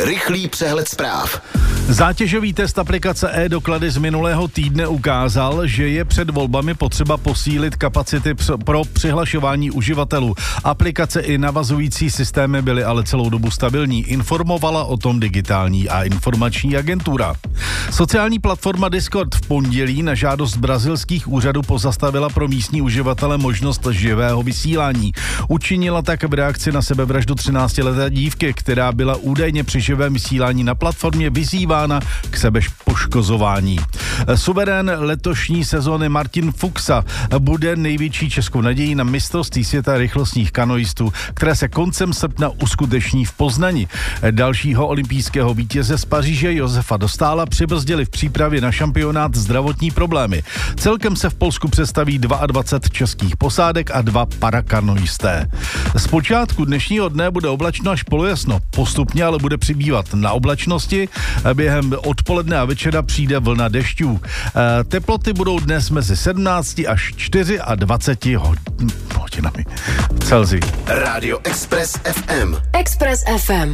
Rychlý přehled zpráv. Zátěžový test aplikace e-doklady z minulého týdne ukázal, že je před volbami potřeba posílit kapacity pro přihlašování uživatelů. Aplikace i navazující systémy byly ale celou dobu stabilní, informovala o tom Digitální a informační agentura. Sociální platforma Discord v pondělí na žádost brazilských úřadů pozastavila pro místní uživatele možnost živého vysílání. Učinila tak v reakci na sebevraždu 13leté dívky, která byla údajně při živém vysílání na platformě vyzývána k sebepoškozování. Suverén letošní sezóny Martin Fuxa bude největší českou nadějí na mistrovství světa rychlostních kanoistů, které se koncem srpna uskuteční v Poznani. Dalšího olympijského vítěze z Paříže Josefa Dostála přibrzdili v přípravě na šampionát zdravotní problémy. Celkem se v Polsku představí 22 českých posádek a 2 parakanoisté. Z počátku dnešního dne bude oblačno až polojasno, postupně ale bude přibývat na oblačnosti. Během odpoledne a večera přijde vlna dešťů. Teploty budou dnes mezi 17 až 24 hodinami Celsius. Rádio Express FM. Express FM.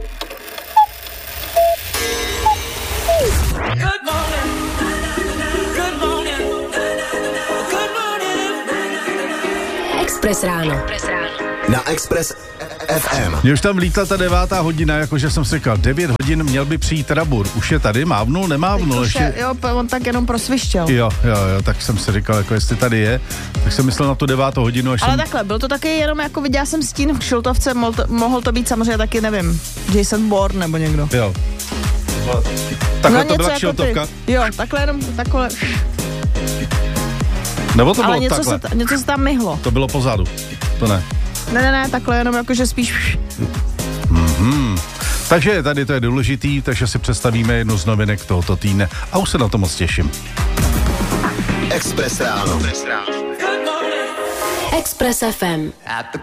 Express ráno. Na Express FM. Mě už tam lítla ta 9. hodina, jakože jsem si říkal, 9 hodin měl by přijít Rabur. Už je tady, mávnul, nemávnul ještě. Jo, on tak jenom prosvištěl. Jo, tak jsem si říkal, jako jestli tady je, tak jsem myslel na tu 9. hodinu. Ale takhle, byl to taky jenom jako viděla jsem stín v kšiltovce, mohl to být samozřejmě taky, nevím, Jason Bourne nebo někdo. Jo. Takhle no, to byla jako kšiltovka? Jo, takhle jenom, takhle. Nebo to ale bylo takhle? něco se tam myhlo. To bylo pozadu, to ne. Ne, takhle jenom jakože spíš. Takže tady to je důležitý, takže si představíme jednu z novinek tohoto týdne a už se na to moc těším. Express ráno. Express FM. At the